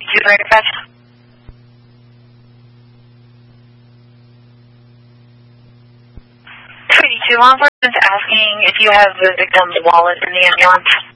2 dispatch. 282 law enforcement is asking if you have the victim's wallet in the ambulance.